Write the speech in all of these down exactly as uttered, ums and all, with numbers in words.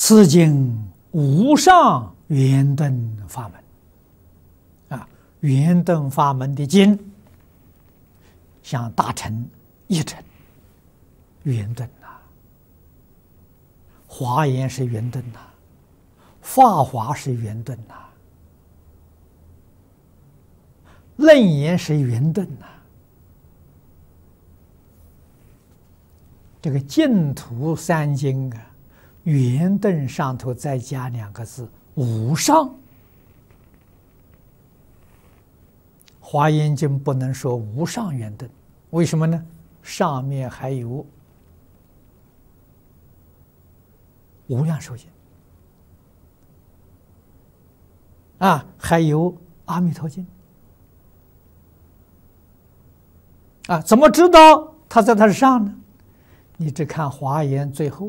此经无上圆顿法门啊，圆顿法门的经，像大乘、一乘、圆顿呐，华严是圆顿呐，法华是圆顿呐，楞严是圆顿呐。这个净土三经啊，圆顿上头再加两个字“无上”。华严经不能说无上圆顿，为什么呢？上面还有无量寿经啊，还有阿弥陀经啊，怎么知道它在它上呢？你只看华严最后，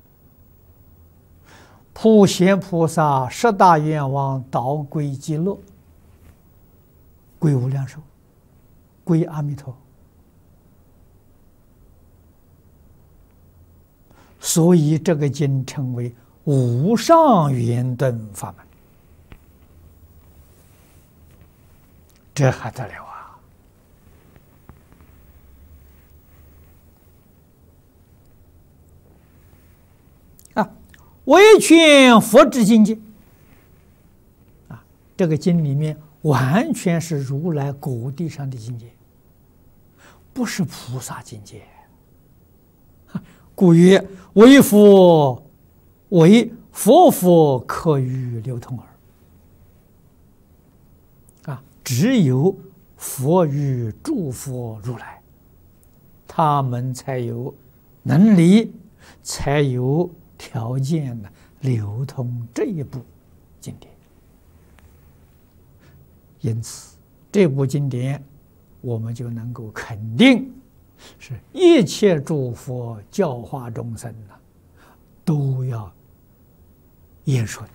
普贤菩萨十大愿望导归极乐，归无量寿，归阿弥陀。所以这个经称为无上圆顿法门，这还得了啊！啊，唯全佛之境界啊，这个经里面完全是如来果地上的境界，不是菩萨境界。故曰：唯佛，唯佛佛可与流通耳。啊，只有佛与诸佛如来，他们才有能力，才有条件呢流通这一部经典。因此，这部经典我们就能够肯定，是一切诸佛教化众生呢，都要言说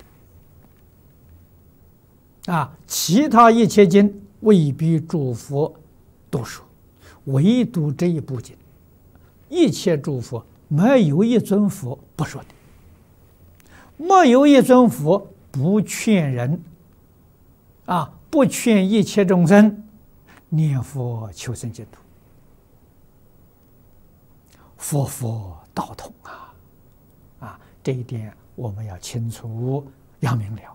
的啊。其他一切经未必诸佛都说，唯独这一部经，一切诸佛没有一尊佛不说的，没有一尊佛不劝人啊，不劝一切众生念佛求生净土。佛佛道统啊，啊，这一点我们要清楚要明了。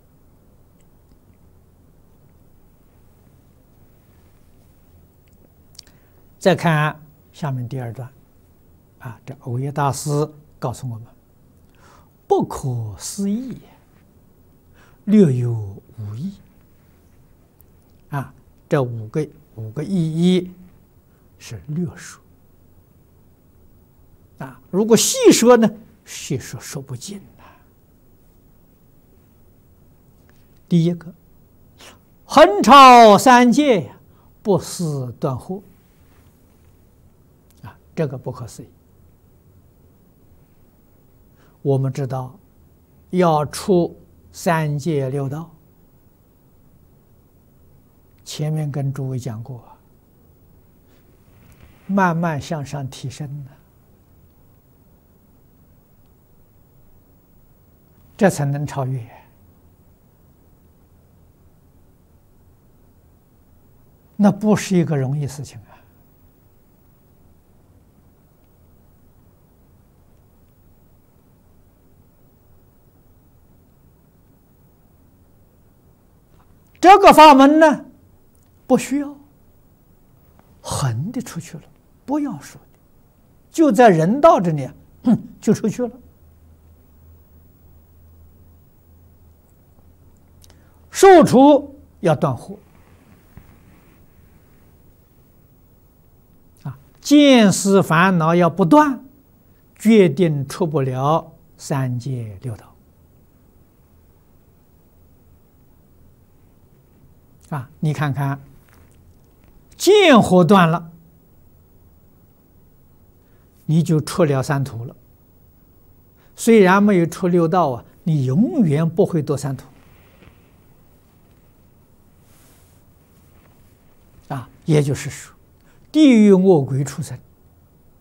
再看下面第二段，啊，这耦耶大师告诉我们：不可思议，略有无异。啊，这五个五个意义是略说。啊，如果细说呢，细说说不尽呐。第一个，横超三界呀，不思断惑。啊，这个不可思议。我们知道，要出三界六道，前面跟诸位讲过，慢慢向上提升的。这才能超越，那不是一个容易事情啊！这个法门呢，不需要横的出去了，不要说的，就在人道这里，哼，就出去了。受除要断惑啊，见思烦恼要不断，决定出不了三界六道啊！你看看，见惑断了，你就出了三途了。虽然没有出六道啊，你永远不会堕三途。啊，也就是说，地狱恶鬼畜生